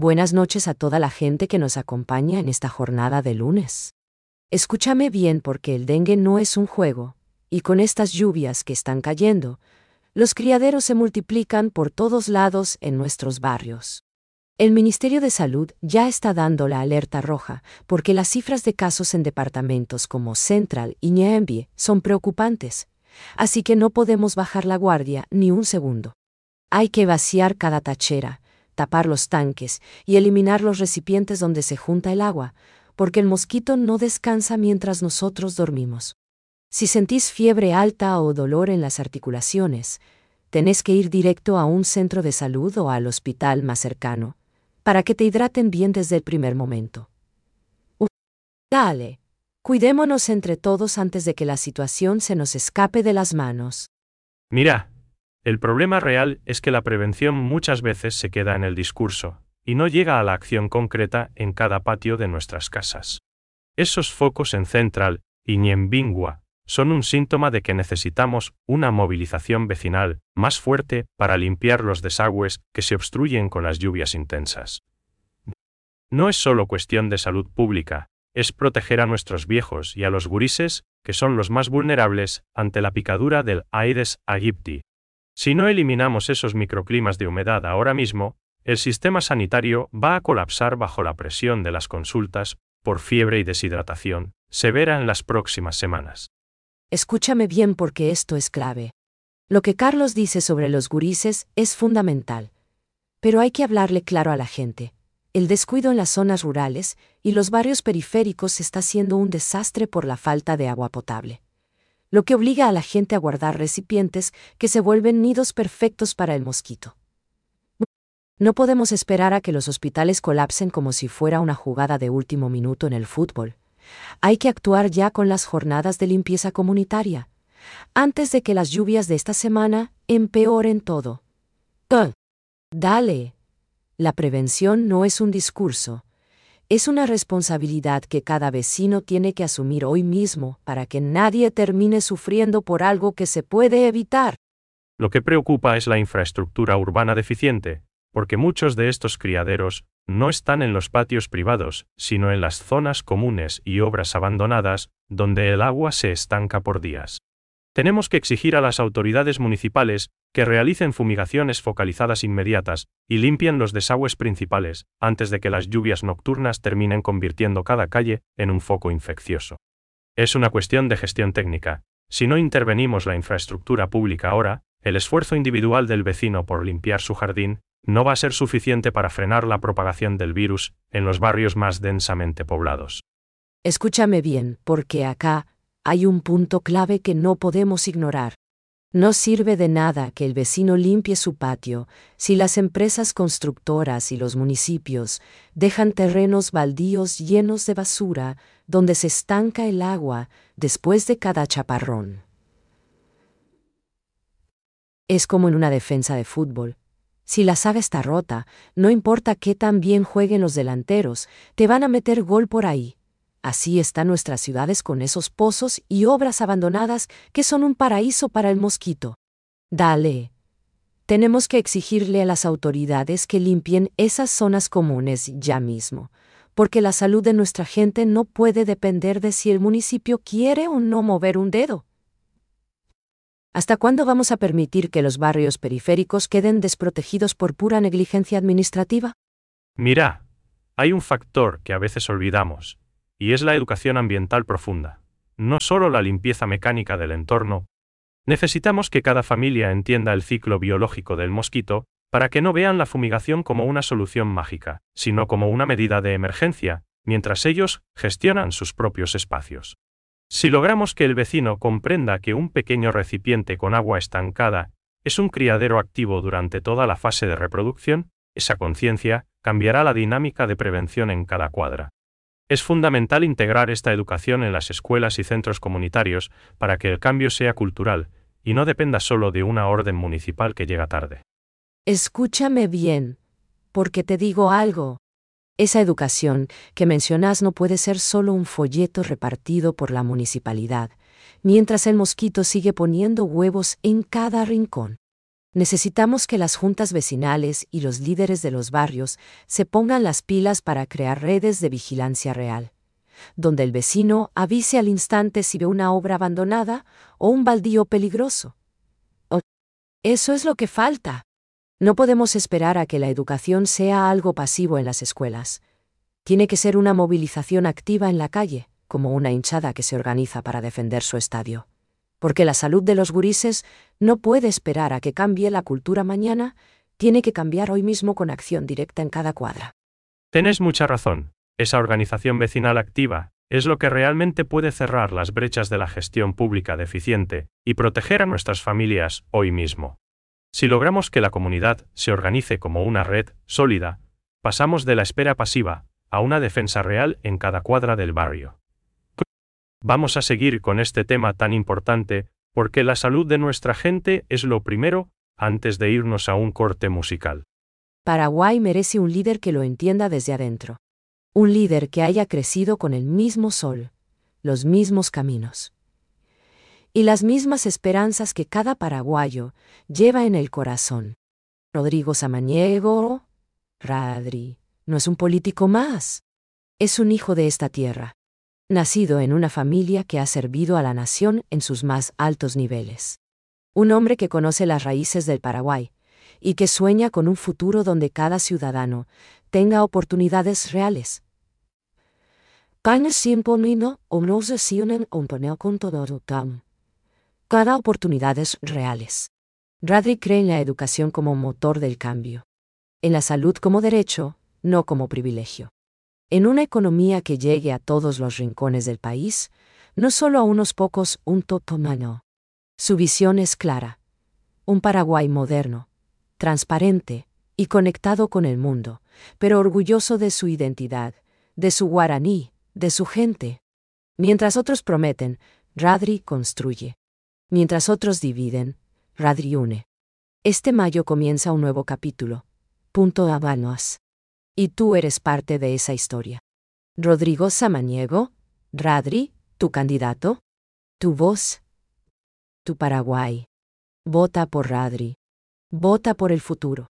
Buenas noches a toda la gente que nos acompaña en esta jornada de lunes. Escúchame bien porque el dengue no es un juego, y con estas lluvias que están cayendo, los criaderos se multiplican por todos lados en nuestros barrios. El Ministerio de Salud ya está dando la alerta roja porque las cifras de casos en departamentos como Central y Ñeembuye son preocupantes, así que no podemos bajar la guardia ni un segundo. Hay que vaciar cada tachera, tapar los tanques y eliminar los recipientes donde se junta el agua, porque el mosquito no descansa mientras nosotros dormimos. Si sentís fiebre alta o dolor en las articulaciones, tenés que ir directo a un centro de salud o al hospital más cercano, para que te hidraten bien desde el primer momento. Dale, cuidémonos entre todos antes de que la situación se nos escape de las manos. Mira, el problema real es que la prevención muchas veces se queda en el discurso, y no llega a la acción concreta en cada patio de nuestras casas. Esos focos en Central y Ñeembuye son un síntoma de que necesitamos una movilización vecinal más fuerte para limpiar los desagües que se obstruyen con las lluvias intensas. No es solo cuestión de salud pública, es proteger a nuestros viejos y a los gurises, que son los más vulnerables ante la picadura del Aedes aegypti. Si no eliminamos esos microclimas de humedad ahora mismo, el sistema sanitario va a colapsar bajo la presión de las consultas por fiebre y deshidratación severa en las próximas semanas. Escúchame bien porque esto es clave. Lo que Carlos dice sobre los gurises es fundamental. Pero hay que hablarle claro a la gente. El descuido en las zonas rurales y los barrios periféricos está siendo un desastre por la falta de agua potable, lo que obliga a la gente a guardar recipientes que se vuelven nidos perfectos para el mosquito. No podemos esperar a que los hospitales colapsen como si fuera una jugada de último minuto en el fútbol. Hay que actuar ya con las jornadas de limpieza comunitaria, antes de que las lluvias de esta semana empeoren todo. Dale. La prevención no es un discurso. Es una responsabilidad que cada vecino tiene que asumir hoy mismo para que nadie termine sufriendo por algo que se puede evitar. Lo que preocupa es la infraestructura urbana deficiente, porque muchos de estos criaderos no están en los patios privados, sino en las zonas comunes y obras abandonadas, donde el agua se estanca por días. Tenemos que exigir a las autoridades municipales que realicen fumigaciones focalizadas inmediatas y limpien los desagües principales, antes de que las lluvias nocturnas terminen convirtiendo cada calle en un foco infeccioso. Es una cuestión de gestión técnica. Si no intervenimos la infraestructura pública ahora, el esfuerzo individual del vecino por limpiar su jardín no va a ser suficiente para frenar la propagación del virus en los barrios más densamente poblados. Escúchame bien, porque acá hay un punto clave que no podemos ignorar. No sirve de nada que el vecino limpie su patio si las empresas constructoras y los municipios dejan terrenos baldíos llenos de basura donde se estanca el agua después de cada chaparrón. Es como en una defensa de fútbol. Si la saga está rota, no importa qué tan bien jueguen los delanteros, te van a meter gol por ahí. Así están nuestras ciudades con esos pozos y obras abandonadas que son un paraíso para el mosquito. Dale. Tenemos que exigirle a las autoridades que limpien esas zonas comunes ya mismo, porque la salud de nuestra gente no puede depender de si el municipio quiere o no mover un dedo. ¿Hasta cuándo vamos a permitir que los barrios periféricos queden desprotegidos por pura negligencia administrativa? Mira, hay un factor que a veces olvidamos, y es la educación ambiental profunda. No solo la limpieza mecánica del entorno. Necesitamos que cada familia entienda el ciclo biológico del mosquito para que no vean la fumigación como una solución mágica, sino como una medida de emergencia, mientras ellos gestionan sus propios espacios. Si logramos que el vecino comprenda que un pequeño recipiente con agua estancada es un criadero activo durante toda la fase de reproducción, esa conciencia cambiará la dinámica de prevención en cada cuadra. Es fundamental integrar esta educación en las escuelas y centros comunitarios para que el cambio sea cultural y no dependa solo de una orden municipal que llega tarde. Escúchame bien, porque te digo algo. Esa educación que mencionas no puede ser solo un folleto repartido por la municipalidad, mientras el mosquito sigue poniendo huevos en cada rincón. Necesitamos que las juntas vecinales y los líderes de los barrios se pongan las pilas para crear redes de vigilancia real, donde el vecino avise al instante si ve una obra abandonada o un baldío peligroso. Eso es lo que falta. No podemos esperar a que la educación sea algo pasivo en las escuelas. Tiene que ser una movilización activa en la calle, como una hinchada que se organiza para defender su estadio. Porque la salud de los gurises no puede esperar a que cambie la cultura mañana, tiene que cambiar hoy mismo con acción directa en cada cuadra. Tenés mucha razón. Esa organización vecinal activa es lo que realmente puede cerrar las brechas de la gestión pública deficiente y proteger a nuestras familias hoy mismo. Si logramos que la comunidad se organice como una red sólida, pasamos de la espera pasiva a una defensa real en cada cuadra del barrio. Vamos a seguir con este tema tan importante, porque la salud de nuestra gente es lo primero, antes de irnos a un corte musical. Paraguay merece un líder que lo entienda desde adentro. Un líder que haya crecido con el mismo sol, los mismos caminos y las mismas esperanzas que cada paraguayo lleva en el corazón. Rodrigo Samaniego, Radri, no es un político más. Es un hijo de esta tierra, nacido en una familia que ha servido a la nación en sus más altos niveles. Un hombre que conoce las raíces del Paraguay y que sueña con un futuro donde cada ciudadano tenga oportunidades reales. Cada oportunidades reales. Radri cree en la educación como motor del cambio. En la salud como derecho, no como privilegio. En una economía que llegue a todos los rincones del país, no solo a unos pocos, un totomano. Su visión es clara. Un Paraguay moderno, transparente y conectado con el mundo, pero orgulloso de su identidad, de su guaraní, de su gente. Mientras otros prometen, Radri construye. Mientras otros dividen, Radri une. Este mayo comienza un nuevo capítulo. Punto Habanos. Y tú eres parte de esa historia. Rodrigo Samaniego, Radri, tu candidato, tu voz, tu Paraguay. Vota por Radri. Vota por el futuro.